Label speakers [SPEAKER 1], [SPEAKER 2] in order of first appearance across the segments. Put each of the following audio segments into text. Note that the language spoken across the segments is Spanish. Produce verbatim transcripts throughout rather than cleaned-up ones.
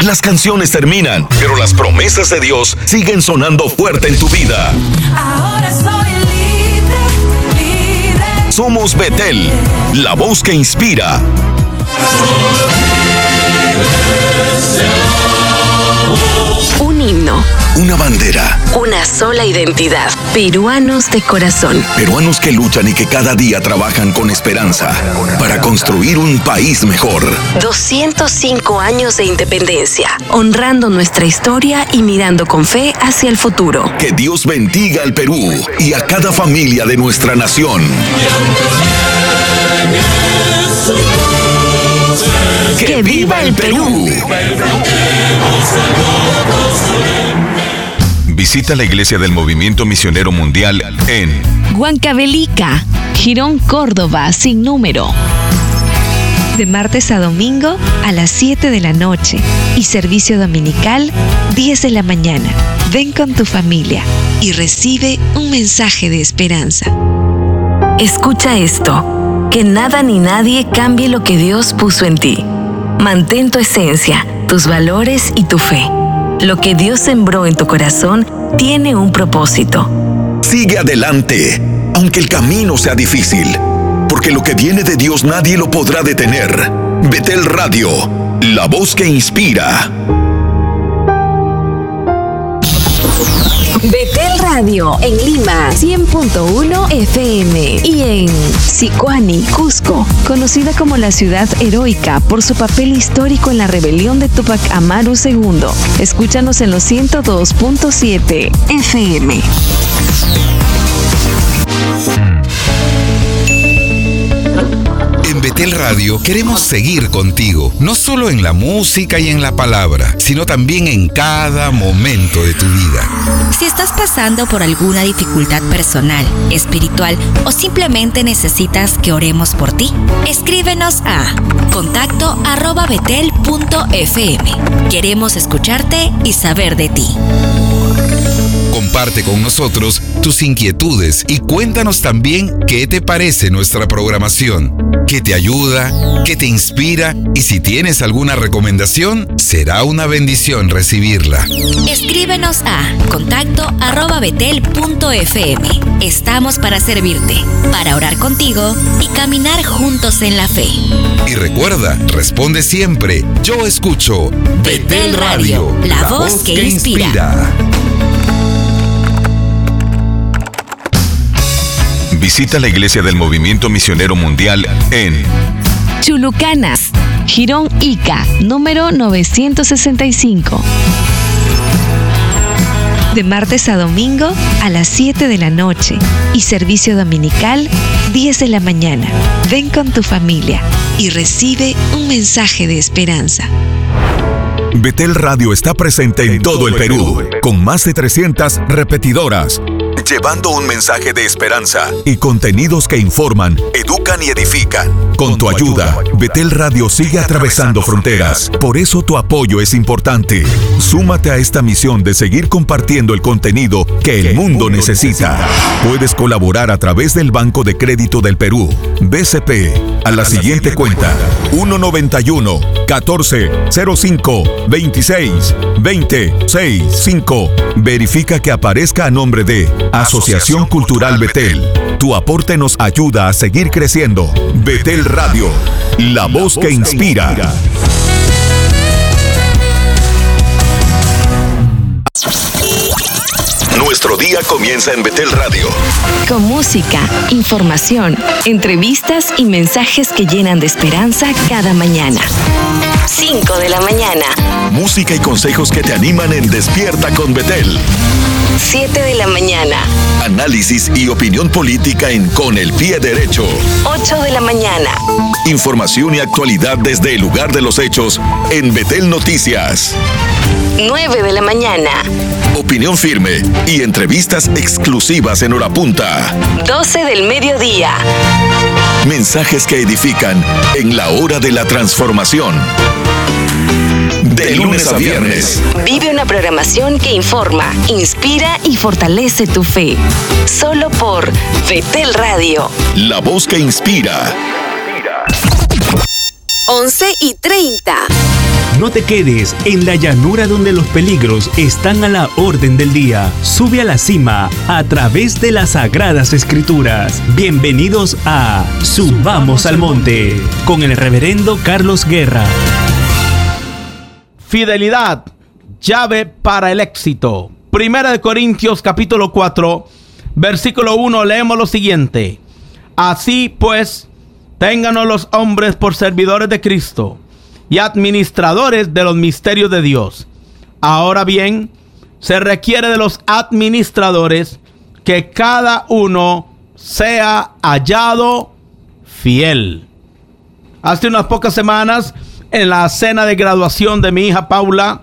[SPEAKER 1] Las canciones terminan, pero las promesas de Dios siguen sonando fuerte en tu vida.
[SPEAKER 2] Ahora soy libre, libre.
[SPEAKER 1] Somos Betel, la voz que inspira.
[SPEAKER 3] Un himno.
[SPEAKER 1] Una bandera.
[SPEAKER 3] Una sola identidad. Peruanos de corazón.
[SPEAKER 1] Peruanos que luchan y que cada día trabajan con esperanza para construir un país mejor.
[SPEAKER 3] doscientos cinco años de independencia, honrando nuestra historia y mirando con fe hacia el futuro.
[SPEAKER 1] Que Dios bendiga al Perú y a cada familia de nuestra nación. ¡Que viva el Perú! Visita la iglesia del Movimiento Misionero Mundial en
[SPEAKER 4] Huancavelica, Girón, Córdoba, sin número. De martes a domingo a las siete de la noche y servicio dominical diez de la mañana. Ven con tu familia y recibe un mensaje de esperanza.
[SPEAKER 3] Escucha esto, que nada ni nadie cambie lo que Dios puso en ti. Mantén tu esencia, tus valores y tu fe. Lo que Dios sembró en tu corazón tiene un propósito.
[SPEAKER 1] Sigue adelante, aunque el camino sea difícil, porque lo que viene de Dios nadie lo podrá detener. Betel Radio, la voz que inspira.
[SPEAKER 3] Betel Radio en Lima, cien punto uno F M, y en Sicuani, Cusco,
[SPEAKER 4] Conocida como la ciudad heroica por su papel histórico en la rebelión de Túpac Amaru segundo. Escúchanos en los ciento dos punto siete F M.
[SPEAKER 5] En Betel Radio queremos seguir contigo, no solo en la música y en la palabra, sino también en cada momento de tu vida.
[SPEAKER 6] Si estás pasando por alguna dificultad personal, espiritual o simplemente necesitas que oremos por ti, escríbenos a contacto arroba betel punto f m. Queremos escucharte y saber de ti.
[SPEAKER 5] Comparte con nosotros tus inquietudes y cuéntanos también qué te parece nuestra programación, qué te ayuda, qué te inspira, y si tienes alguna recomendación, será una bendición recibirla.
[SPEAKER 6] Escríbenos a contacto arroba betel punto f m. Estamos para servirte, para orar contigo y caminar juntos en la fe.
[SPEAKER 5] Y recuerda, responde siempre, yo escucho Betel Radio,
[SPEAKER 6] la voz que inspira.
[SPEAKER 1] Visita la iglesia del Movimiento Misionero Mundial en
[SPEAKER 4] Chulucanas, Girón Ica, número novecientos sesenta y cinco. De martes a domingo a las siete de la noche y servicio dominical diez de la mañana. Ven con tu familia y recibe un mensaje de esperanza.
[SPEAKER 1] Betel Radio está presente en todo el Perú, con más de trescientas repetidoras, llevando un mensaje de esperanza y contenidos que informan, educan y edifican. Con tu ayuda, Betel Radio sigue atravesando fronteras. Por eso tu apoyo es importante. Súmate a esta misión de seguir compartiendo el contenido que el mundo necesita. Puedes colaborar a través del Banco de Crédito del Perú, B C P, a la siguiente cuenta: uno noventa y uno, catorce, cero cinco, veintiséis, veinte, sesenta y cinco. Verifica que aparezca a nombre de Asociación Cultural Betel. Tu aporte nos ayuda a seguir creciendo. Betel Radio, la voz que inspira. Nuestro día comienza en Betel Radio.
[SPEAKER 4] Con música, información, entrevistas y mensajes que llenan de esperanza cada mañana.
[SPEAKER 3] cinco de la mañana.
[SPEAKER 1] Música y consejos que te animan en Despierta con Betel.
[SPEAKER 3] siete de la mañana.
[SPEAKER 1] Análisis y opinión política en Con el Pie Derecho.
[SPEAKER 3] ocho de la mañana.
[SPEAKER 1] Información y actualidad desde el lugar de los hechos en Betel Noticias.
[SPEAKER 3] nueve de la mañana.
[SPEAKER 1] Opinión firme y entrevistas exclusivas en hora punta.
[SPEAKER 3] doce del mediodía.
[SPEAKER 1] Mensajes que edifican en la hora de la transformación. De lunes a viernes.
[SPEAKER 3] Vive una programación que informa, inspira y fortalece tu fe. Solo por Betel Radio.
[SPEAKER 1] La voz que inspira.
[SPEAKER 3] once y treinta.
[SPEAKER 7] No te quedes en la llanura donde los peligros están a la orden del día. Sube a la cima a través de las Sagradas Escrituras. Bienvenidos a Subamos al Monte con el reverendo Carlos Guerra.
[SPEAKER 8] Fidelidad, llave para el éxito. Primera de Corintios capítulo cuatro, versículo uno, leemos lo siguiente. Así pues, ténganos los hombres por servidores de Cristo y administradores de los misterios de Dios. Ahora bien, se requiere de los administradores que cada uno sea hallado fiel. Hace unas pocas semanas, en la cena de graduación de mi hija Paula,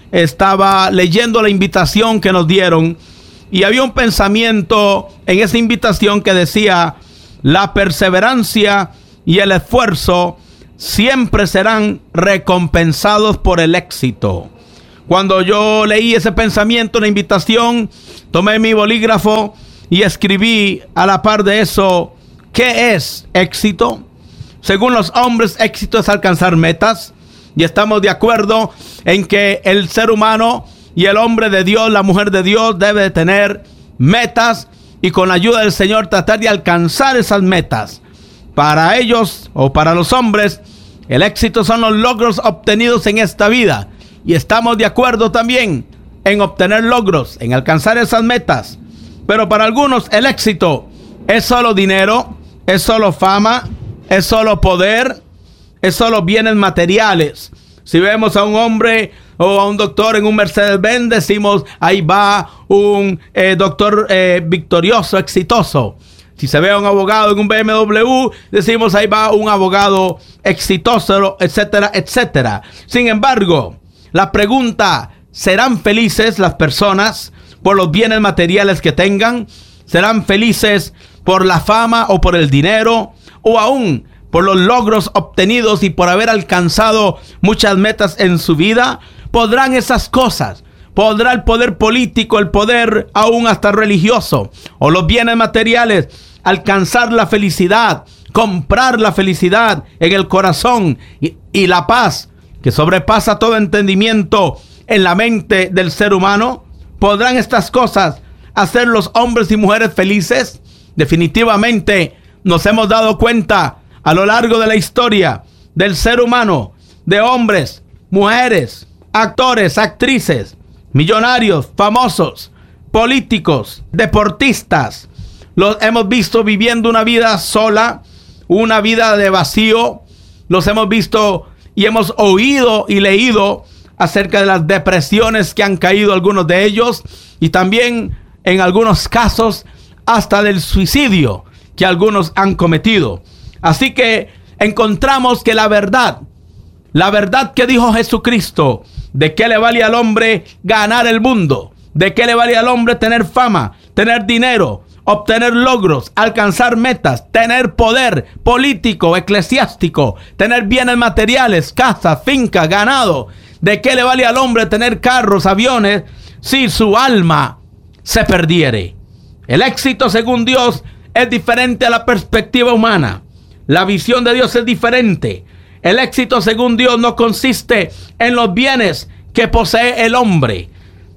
[SPEAKER 8] estaba leyendo la invitación que nos dieron y había un pensamiento en esa invitación que decía: la perseverancia y el esfuerzo siempre serán recompensados por el éxito. Cuando yo leí ese pensamiento en la invitación, tomé mi bolígrafo y escribí a la par de eso: ¿qué es éxito? Según los hombres, éxito es alcanzar metas. Y estamos de acuerdo en que el ser humano y el hombre de Dios, la mujer de Dios, debe de tener metas y con la ayuda del Señor tratar de alcanzar esas metas. Para ellos o para los hombres, el éxito son los logros obtenidos en esta vida. Y estamos de acuerdo también en obtener logros, en alcanzar esas metas. Pero para algunos el éxito es solo dinero, es solo fama, es solo poder, es solo bienes materiales. Si vemos a un hombre o a un doctor en un Mercedes-Benz, decimos: ahí va un eh, doctor eh, victorioso, exitoso. Si se ve a un abogado en un B M W, decimos: ahí va un abogado exitoso, etcétera, etcétera. Sin embargo, la pregunta: ¿serán felices las personas por los bienes materiales que tengan? ¿Serán felices por la fama o por el dinero? ¿O aún por los logros obtenidos y por haber alcanzado muchas metas en su vida? ¿Podrán esas cosas? ¿Podrá el poder político, el poder aún hasta religioso, o los bienes materiales alcanzar la felicidad, comprar la felicidad en el corazón y, y la paz que sobrepasa todo entendimiento en la mente del ser humano? ¿Podrán estas cosas hacer los hombres y mujeres felices? Definitivamente nos hemos dado cuenta a lo largo de la historia del ser humano, de hombres, mujeres, actores, actrices, millonarios, famosos, políticos, deportistas. Los hemos visto viviendo una vida sola, una vida de vacío. Los hemos visto y hemos oído y leído acerca de las depresiones que han caído algunos de ellos, y también en algunos casos hasta del suicidio que algunos han cometido. Así que encontramos que la verdad, la verdad que dijo Jesucristo, ¿de qué le vale al hombre ganar el mundo? ¿De qué le vale al hombre tener fama, tener dinero, obtener logros, alcanzar metas, tener poder político, eclesiástico, tener bienes materiales, casa, finca, ganado? ¿De qué le vale al hombre tener carros, aviones, si su alma se perdiere? El éxito, según Dios, es diferente a la perspectiva humana. La visión de Dios es diferente. El éxito, según Dios, no consiste en los bienes que posee el hombre,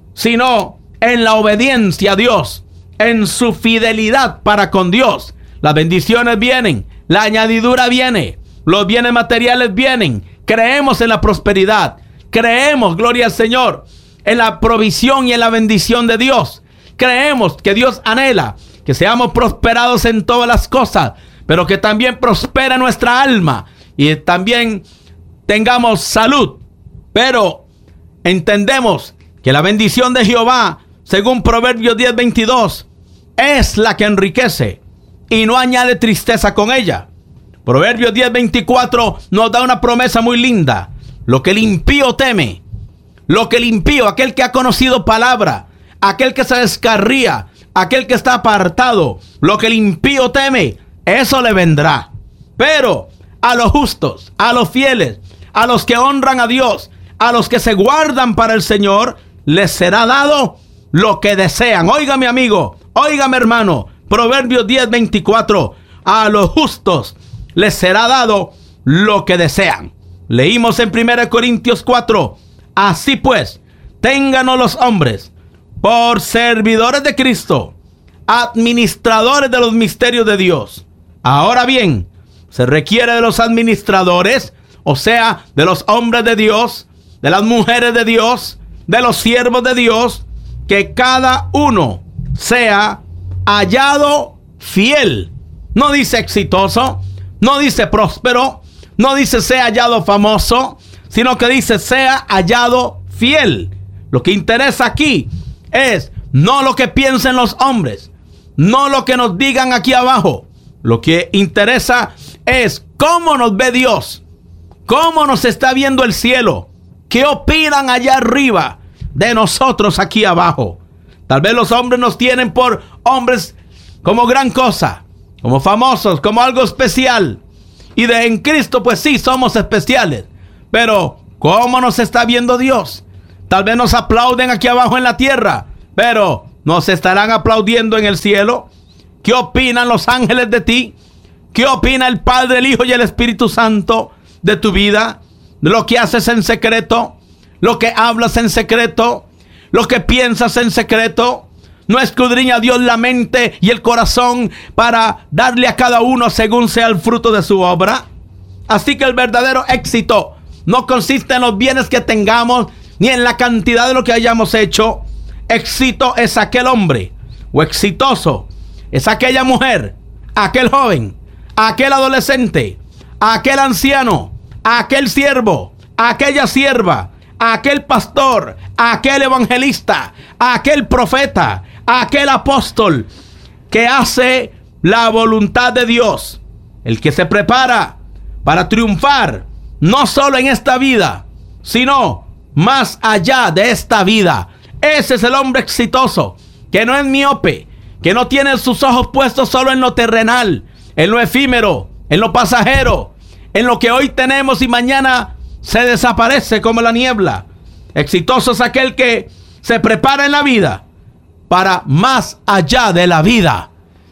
[SPEAKER 8] sino en la obediencia a Dios, en su fidelidad para con Dios. Las bendiciones vienen, la añadidura viene, los bienes materiales vienen. Creemos en la prosperidad, creemos, gloria al Señor, en la provisión y en la bendición de Dios. Creemos que Dios anhela que seamos prosperados en todas las cosas, pero que también prospera nuestra alma y también tengamos salud. Pero entendemos que la bendición de Jehová, según Proverbios diez veintidós, es la que enriquece y no añade tristeza con ella. Proverbios diez veinticuatro nos da una promesa muy linda. Lo que el impío teme, lo que el impío, aquel que ha conocido palabra, aquel que se descarría, aquel que está apartado, lo que el impío teme, eso le vendrá. Pero a los justos, a los fieles, a los que honran a Dios, a los que se guardan para el Señor, les será dado lo que desean. Óigame, amigo, óigame, hermano. Proverbios diez veinticuatro. A los justos les será dado lo que desean. Leímos en primera Corintios cuatro. Así pues, ténganos los hombres por servidores de Cristo, administradores de los misterios de Dios. Ahora bien, se requiere de los administradores, o sea, de los hombres de Dios, de las mujeres de Dios, de los siervos de Dios, que cada uno sea hallado fiel. No dice exitoso, no dice próspero, no dice sea hallado famoso, sino que dice sea hallado fiel. Lo que interesa aquí es no lo que piensen los hombres, no lo que nos digan aquí abajo. Lo que interesa es cómo nos ve Dios, cómo nos está viendo el cielo, qué opinan allá arriba de nosotros aquí abajo. Tal vez los hombres nos tienen por hombres como gran cosa, como famosos, como algo especial. Y de en Cristo pues sí somos especiales. Pero ¿cómo nos está viendo Dios? Tal vez nos aplauden aquí abajo en la tierra, pero ¿nos estarán aplaudiendo en el cielo? ¿Qué opinan los ángeles de ti? ¿Qué opina el Padre, el Hijo y el Espíritu Santo de tu vida? De lo que haces en secreto, lo que hablas en secreto, lo que piensas en secreto. ¿No escudriña Dios la mente y el corazón para darle a cada uno según sea el fruto de su obra? Así que el verdadero éxito no consiste en los bienes que tengamos, ni en la cantidad de lo que hayamos hecho. Éxito es aquel hombre, o exitoso es aquella mujer, aquel joven, aquel adolescente, aquel anciano, aquel siervo, aquella sierva, aquel pastor, aquel evangelista, aquel profeta, aquel apóstol que hace la voluntad de Dios, el que se prepara para triunfar no solo en esta vida, sino más allá de esta vida. Ese es el hombre exitoso, que no es miope, que no tiene sus ojos puestos solo en lo terrenal, en lo efímero, en lo pasajero, en lo que hoy tenemos y mañana se desaparece como la niebla. Exitoso es aquel que se prepara en la vida para más allá de la vida.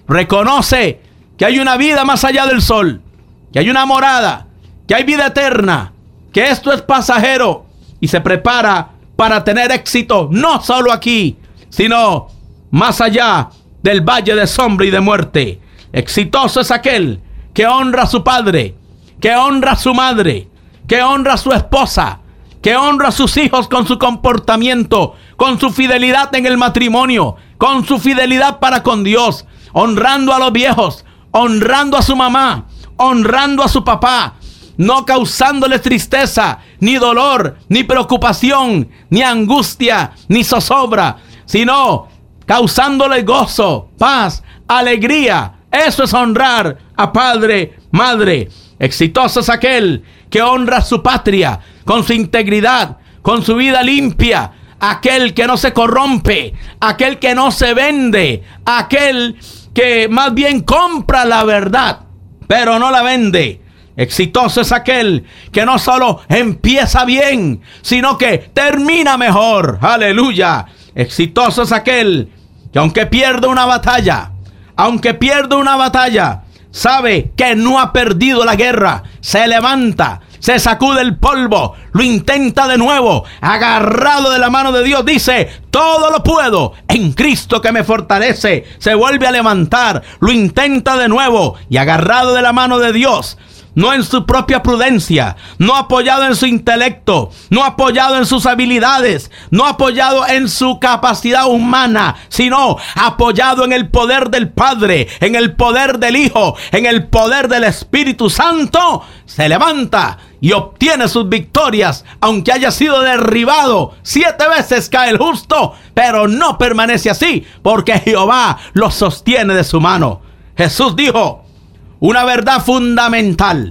[SPEAKER 8] Reconoce que hay una vida más allá del sol, que hay una morada, que hay vida eterna, que esto es pasajero, y se prepara para tener éxito no solo aquí, sino más allá del valle de sombra y de muerte. Exitoso es aquel que honra a su padre, que honra a su madre, que honra a su esposa, que honra a sus hijos con su comportamiento, con su fidelidad en el matrimonio, con su fidelidad para con Dios, honrando a los viejos, honrando a su mamá, honrando a su papá, no causándole tristeza, ni dolor, ni preocupación, ni angustia, ni zozobra, sino causándole gozo, paz, alegría. Eso es honrar a padre, madre. Exitoso es aquel que honra a su patria con su integridad, con su vida limpia, aquel que no se corrompe, aquel que no se vende, aquel que más bien compra la verdad, pero no la vende. Exitoso es aquel que no solo empieza bien, sino que termina mejor. Aleluya. Exitoso es aquel que aunque pierda una batalla, aunque pierda una batalla, sabe que no ha perdido la guerra. Se levanta, se sacude el polvo, lo intenta de nuevo, agarrado de la mano de Dios, dice: todo lo puedo en Cristo que me fortalece. Se vuelve a levantar, lo intenta de nuevo y agarrado de la mano de Dios, no en su propia prudencia, no apoyado en su intelecto, no apoyado en sus habilidades, no apoyado en su capacidad humana, sino apoyado en el poder del Padre, en el poder del Hijo, en el poder del Espíritu Santo. Se levanta y obtiene sus victorias, aunque haya sido derribado. Siete veces cae el justo, pero no permanece así, porque Jehová lo sostiene de su mano. Jesús dijo una verdad fundamental: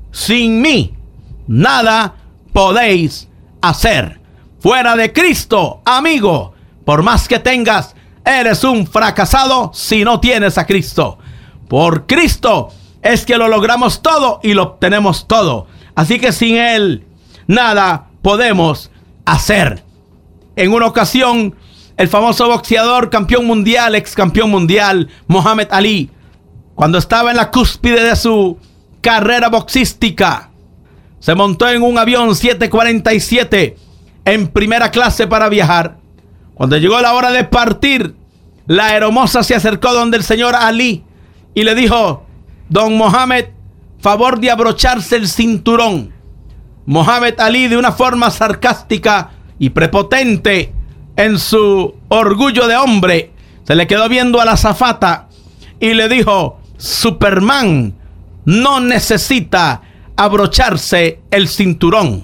[SPEAKER 8] sin mí nada podéis hacer. Fuera de Cristo, amigo, por más que tengas, eres un fracasado si no tienes a Cristo. Por Cristo es que lo logramos todo y lo obtenemos todo. Así que sin Él nada podemos hacer. En una ocasión, el famoso boxeador, campeón mundial, ex campeón mundial, Muhammad Ali, cuando estaba en la cúspide de su carrera boxística, se montó en un avión siete cuarenta y siete en primera clase para viajar. Cuando llegó la hora de partir, la hermosa se acercó donde el señor Ali y le dijo: don Mohammed, favor de abrocharse el cinturón. Mohammed Ali, de una forma sarcástica y prepotente en su orgullo de hombre, se le quedó viendo a la azafata y le dijo: Superman no necesita abrocharse el cinturón.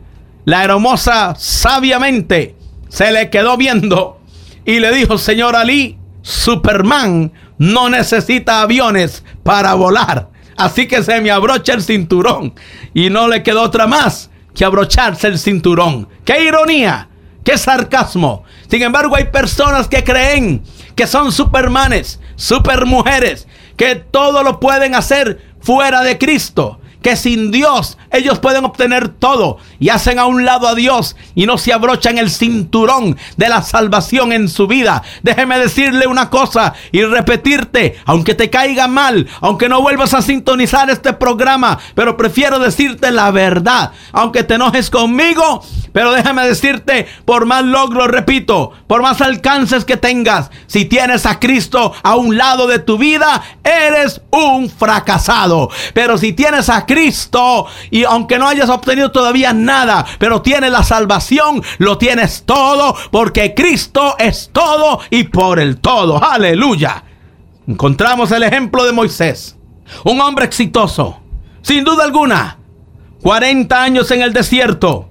[SPEAKER 8] La hermosa sabiamente se le quedó viendo y le dijo: señor Ali, Superman no necesita aviones para volar, así que se me abrocha el cinturón. Y no le quedó otra más que abrocharse el cinturón. ¡Qué ironía! ¡Qué sarcasmo! Sin embargo, hay personas que creen que son supermanes, supermujeres, que todo lo pueden hacer fuera de Cristo, que sin Dios ellos pueden obtener todo, y hacen a un lado a Dios y no se abrochan el cinturón de la salvación en su vida. Déjeme decirle una cosa y repetirte, aunque te caiga mal, aunque no vuelvas a sintonizar este programa, pero prefiero decirte la verdad, aunque te enojes conmigo, pero déjame decirte, por más logros, repito, por más alcances que tengas, si tienes a Cristo a un lado de tu vida, eres un fracasado. Pero si tienes a Cristo, y aunque no hayas obtenido todavía nada, pero tienes la salvación, lo tienes todo, porque Cristo es todo y por el todo. ¡Aleluya! Encontramos el ejemplo de Moisés, un hombre exitoso, sin duda alguna. cuarenta años en el desierto,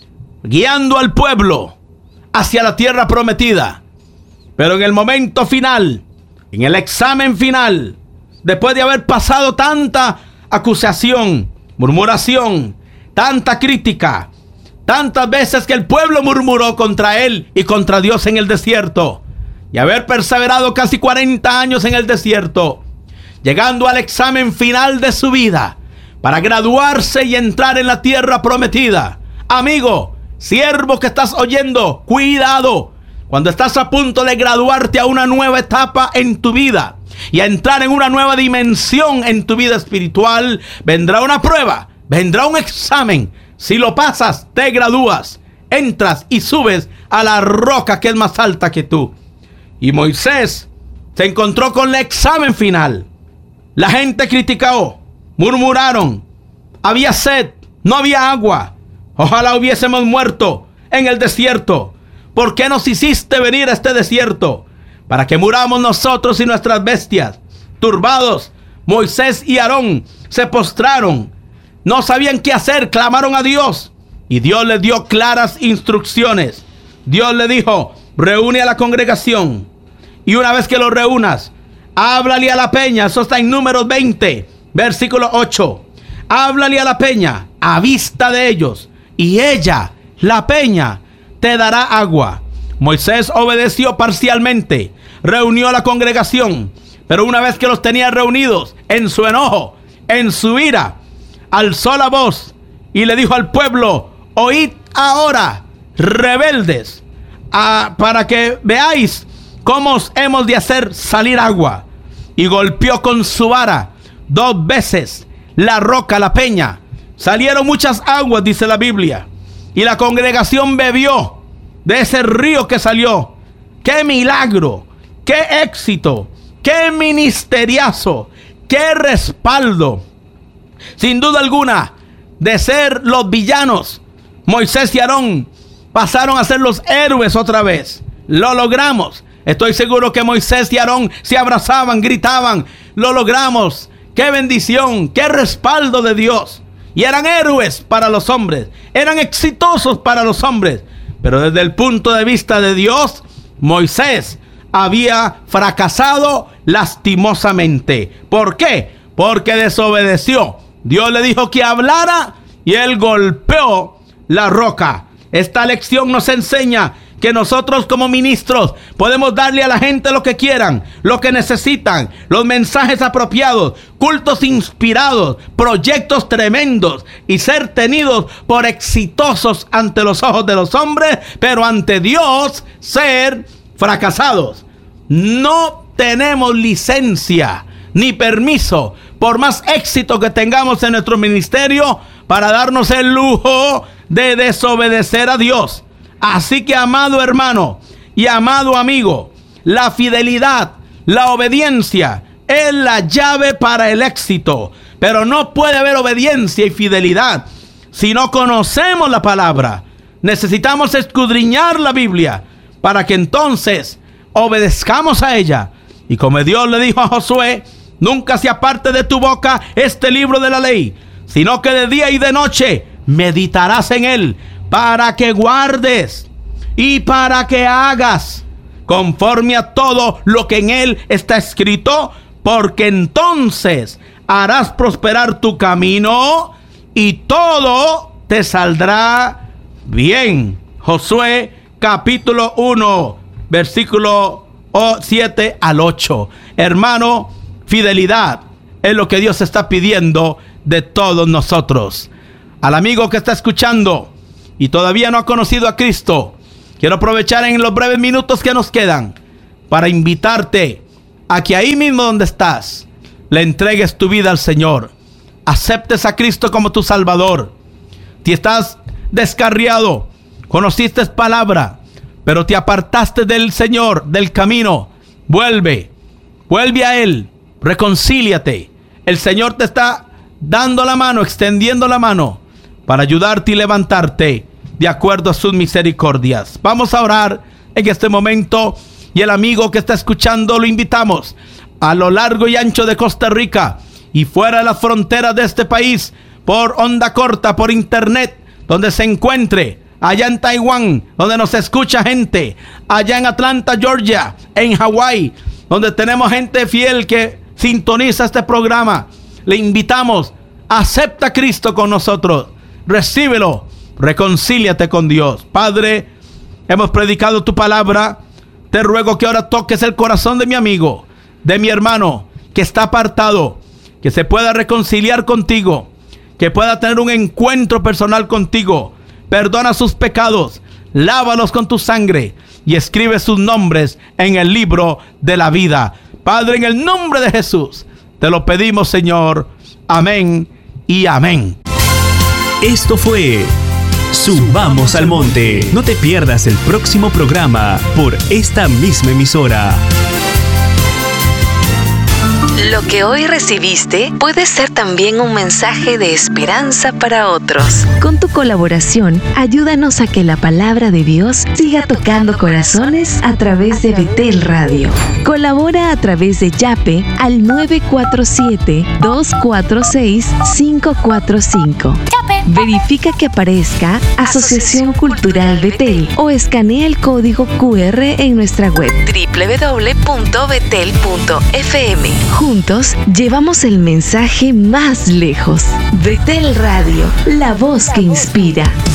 [SPEAKER 8] guiando al pueblo hacia la tierra prometida. Pero en el momento final, en el examen final, después de haber pasado tanta acusación, murmuración, tanta crítica, tantas veces que el pueblo murmuró contra él y contra Dios en el desierto, y haber perseverado casi cuarenta años en el desierto, llegando al examen final de su vida para graduarse y entrar en la tierra prometida. Amigo, siervo que estás oyendo, cuidado. Cuando estás a punto de graduarte a una nueva etapa en tu vida y a entrar en una nueva dimensión en tu vida espiritual, vendrá una prueba, vendrá un examen. Si lo pasas, te gradúas, entras y subes a la roca que es más alta que tú. Y Moisés se encontró con el examen final. La gente criticó, murmuraron, había sed, no había agua. Ojalá hubiésemos muerto en el desierto. ¿Por qué nos hiciste venir a este desierto? Para que muramos nosotros y nuestras bestias. Turbados, Moisés y Aarón se postraron. No sabían qué hacer, clamaron a Dios. Y Dios les dio claras instrucciones. Dios le dijo: reúne a la congregación. Y una vez que lo reúnas, háblale a la peña. Eso está en Números veinte, versículo ocho. Háblale a la peña a vista de ellos, y ella, la peña, te dará agua. Moisés obedeció parcialmente, reunió a la congregación, pero una vez que los tenía reunidos, en su enojo, en su ira, alzó la voz y le dijo al pueblo: oíd ahora, rebeldes, a, para que veáis cómo os hemos de hacer salir agua. Y golpeó con su vara dos veces la roca, la peña. Salieron muchas aguas, dice la Biblia, y la congregación bebió de ese río que salió. ¡Qué milagro! ¡Qué éxito! ¡Qué ministeriazo! ¡Qué respaldo! Sin duda alguna, de ser los villanos, Moisés y Aarón pasaron a ser los héroes otra vez. Lo logramos. Estoy seguro que Moisés y Aarón se abrazaban, gritaban: lo logramos. ¡Qué bendición! ¡Qué respaldo de Dios! Y eran héroes para los hombres, eran exitosos para los hombres. Pero desde el punto de vista de Dios, Moisés había fracasado lastimosamente. ¿Por qué? Porque desobedeció. Dios le dijo que hablara y él golpeó la roca. Esta lección nos enseña que nosotros como ministros podemos darle a la gente lo que quieran, lo que necesitan, los mensajes apropiados, cultos inspirados, proyectos tremendos, y ser tenidos por exitosos ante los ojos de los hombres, pero ante Dios ser fracasados. No tenemos licencia ni permiso, por más éxito que tengamos en nuestro ministerio, para darnos el lujo de desobedecer a Dios. Así que, amado hermano y amado amigo, la fidelidad, la obediencia es la llave para el éxito. Pero no puede haber obediencia y fidelidad si no conocemos la palabra. Necesitamos escudriñar la Biblia para que entonces obedezcamos a ella. Y como Dios le dijo a Josué, nunca se aparte de tu boca este libro de la ley, sino que de día y de noche meditarás en él, para que guardes y para que hagas conforme a todo lo que en él está escrito, porque entonces harás prosperar tu camino y todo te saldrá bien. Josué capítulo uno, versículo siete al ocho. Hermano, fidelidad es lo que Dios está pidiendo de todos nosotros. Al amigo que está escuchando y todavía no ha conocido a Cristo, quiero aprovechar en los breves minutos que nos quedan para invitarte a que ahí mismo donde estás, le entregues tu vida al Señor. Aceptes a Cristo como tu Salvador. Si estás descarriado, conociste palabra, pero te apartaste del Señor, del camino, vuelve, vuelve a Él, reconcíliate. El Señor te está dando la mano, extendiendo la mano para ayudarte y levantarte de acuerdo a sus misericordias. Vamos a orar en este momento, y el amigo que está escuchando lo invitamos a lo largo y ancho de Costa Rica y fuera de las fronteras de este país, por onda corta, por internet, donde se encuentre, allá en Taiwán, donde nos escucha gente, allá en Atlanta, Georgia, en Hawái, donde tenemos gente fiel que sintoniza este programa. Le invitamos, acepta a Cristo con nosotros, recíbelo, reconcíliate con Dios. Padre, hemos predicado tu palabra. Te ruego que ahora toques el corazón de mi amigo, de mi hermano que está apartado, que se pueda reconciliar contigo, que pueda tener un encuentro personal contigo. Perdona sus pecados, lávalos con tu sangre y escribe sus nombres en el libro de la vida. Padre, en el nombre de Jesús, te lo pedimos, Señor. Amén y amén.
[SPEAKER 7] Esto fue Subamos al Monte. No te pierdas el próximo programa por esta misma emisora.
[SPEAKER 3] Lo que hoy recibiste puede ser también un mensaje de esperanza para otros.
[SPEAKER 4] Con tu colaboración, ayúdanos a que la palabra de Dios siga tocando corazones a través de Betel Radio. Colabora a través de Yape al nueve cuatro siete, dos cuatro seis, cinco cuatro cinco. Verifica que aparezca Asociación Cultural Betel o escanea el código cu erre en nuestra web
[SPEAKER 3] doble u doble u doble u punto betel punto efe eme.
[SPEAKER 4] Juntos llevamos el mensaje más lejos. Betel Radio, la voz que inspira.